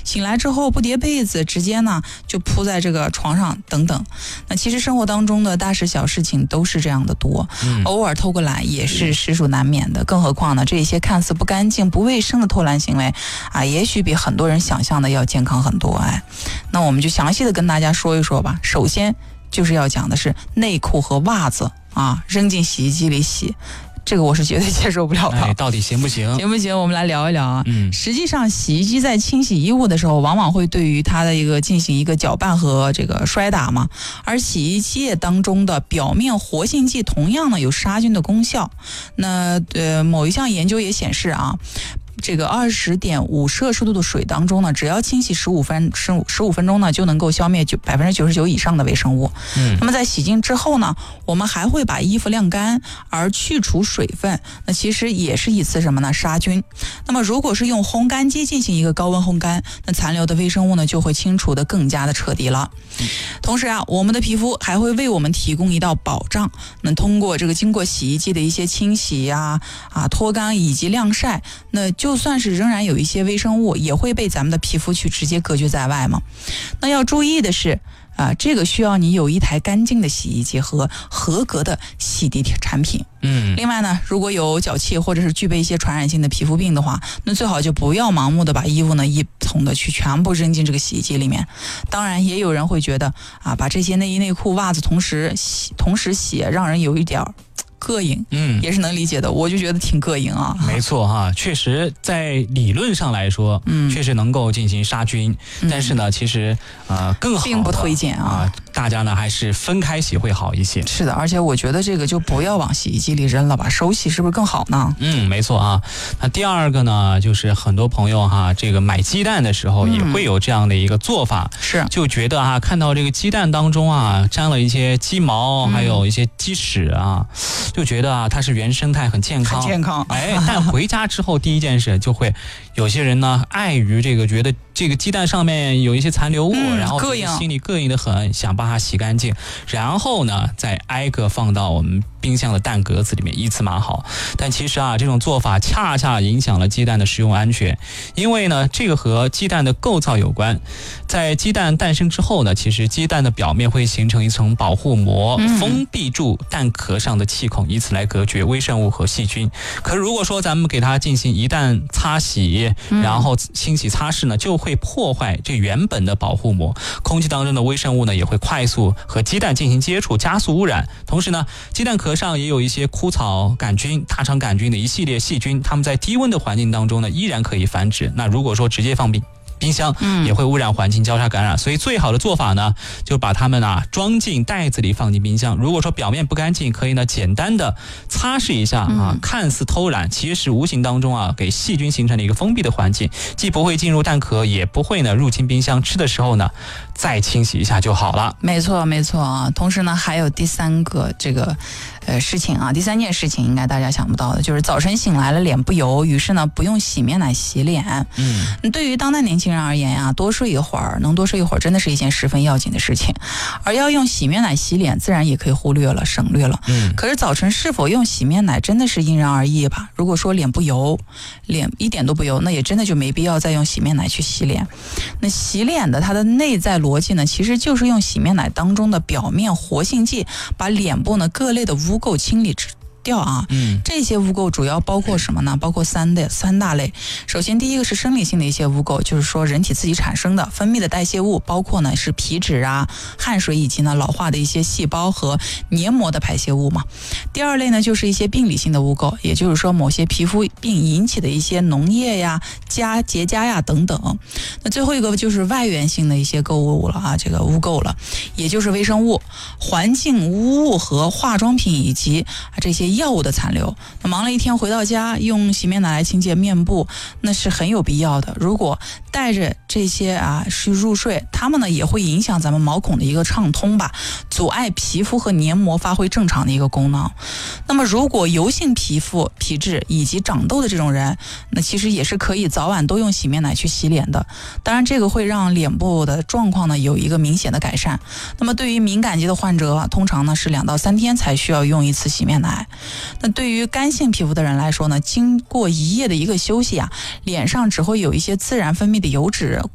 醒来之后不叠被子，直接呢就扑在这个床上等等。那其实生活当中的大事小事情都是这样的多，偶尔偷个懒也是实属难免的。更何况呢，这些看似不干净、不卫生的偷懒行为啊，也许比很多人想象的要健康很多。那我们就详细的跟大家说一说吧。首先就是要讲的是内裤和袜子啊，扔进洗衣机里洗。这个我是绝对接受不了的。 到底行不行？ 行不行？我们来聊一聊啊。实际上，洗衣机在清洗衣物的时候，往往会对于它的进行一个搅拌和这个摔打嘛。而洗衣液当中的表面活性剂同样呢有杀菌的功效。那某一项研究也显示啊，这个20.5摄氏度的水当中呢，只要清洗15分钟呢，就能够消灭99%以上的微生物。那么在洗净之后呢，我们还会把衣服晾干，而去除水分。那其实也是一次什么呢？杀菌。那么如果是用烘干机进行一个高温烘干，那残留的微生物呢就会清除的更加的彻底了。同时啊，我们的皮肤还会为我们提供一道保障。那通过经过洗衣机的一些清洗脱干以及晾晒，那就算是仍然有一些微生物，也会被咱们的皮肤去直接隔绝在外嘛。那要注意的是这个需要你有一台干净的洗衣机和合格的洗涤产品。另外呢，如果有脚气或者是具备一些传染性的皮肤病的话，那最好就不要盲目的把衣服呢一通的去全部扔进这个洗衣机里面。当然也有人会觉得把这些内衣内裤袜子同时洗让人有一点膈应，也是能理解的。我就觉得挺膈应啊。 没错哈，确实在理论上来说，确实能够进行杀菌，但是呢，其实更好的并不推荐啊。 大家呢还是分开洗会好一些。 是的，而且我觉得这个就不要往洗衣机里扔了吧，手洗是不是更好呢？ 没错啊。那第二个呢，就是很多朋友这个买鸡蛋的时候也会有这样的一个做法， 是就觉得看到这个鸡蛋当中沾了一些鸡毛，还有一些鸡屎就觉得它是原生态很健康，但回家之后第一件事就会有些人呢碍于觉得这个鸡蛋上面有一些残留物，然后心里膈应的很，想把它洗干净，然后呢再挨个放到我们冰箱的蛋格子里面依次码好。但其实这种做法恰恰影响了鸡蛋的食用安全，因为呢这个和鸡蛋的构造有关。在鸡蛋诞生之后呢，其实鸡蛋的表面会形成一层保护膜，封闭住蛋壳上的气孔，以此来隔绝微生物和细菌。可是如果说咱们给它进行一旦擦洗，然后清洗擦拭呢，就会破坏这原本的保护膜，空气当中的微生物呢也会快速和鸡蛋进行接触，加速污染。同时呢，鸡蛋壳上也有一些枯草杆菌、大肠杆菌的一系列细菌，它们在低温的环境当中呢依然可以繁殖。那如果说直接放冰箱也会污染环境，交叉感染。所以最好的做法呢，就把它们装进袋子里放进冰箱。如果说表面不干净，可以呢简单的擦拭一下看似偷懒，其实无形当中给细菌形成了一个封闭的环境，既不会进入蛋壳，也不会呢入侵冰箱。吃的时候呢再清洗一下就好了。 没错啊。同时呢还有第三个事情第三件事情应该大家想不到的，就是早晨醒来了脸不油，于是呢不用洗面奶洗脸。对于当代年轻人而言能多睡一会儿真的是一件十分要紧的事情。而要用洗面奶洗脸自然也可以省略了。可是早晨是否用洗面奶真的是因人而异吧。如果说脸不油，脸一点都不油，那也真的就没必要再用洗面奶去洗脸。那洗脸的它的内在逻辑呢，其实就是用洗面奶当中的表面活性剂把脸部呢各类的污垢清理掉这些污垢主要包括什么呢？包括三大类。首先第一个是生理性的一些污垢，就是说人体自己产生的分泌的代谢物，包括呢是皮脂汗水以及呢老化的一些细胞和黏膜的排泄物嘛。第二类呢就是一些病理性的污垢，也就是说某些皮肤病引起的一些脓液结痂等等。那最后一个就是外源性的一些污垢了，也就是微生物、环境污物和化妆品以及这些药物的残留。那忙了一天回到家，用洗面奶来清洁面部，那是很有必要的。如果带着这些去入睡，它们呢也会影响咱们毛孔的一个畅通吧，阻碍皮肤和黏膜发挥正常的一个功能。那么如果油性皮肤、皮质以及长痘的这种人，那其实也是可以早晚都用洗面奶去洗脸的。当然这个会让脸部的状况呢有一个明显的改善。那么对于敏感肌的患者通常呢是2到3天才需要用一次洗面奶。那对于干性皮肤的人来说呢，经过一夜的一个休息脸上只会有一些自然分泌的油脂